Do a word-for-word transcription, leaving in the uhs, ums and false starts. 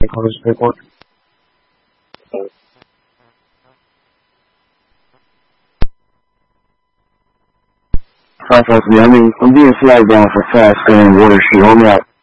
college paperwork. Five, I'm being, I'm being flagged down for fast staying water. Should hold me out.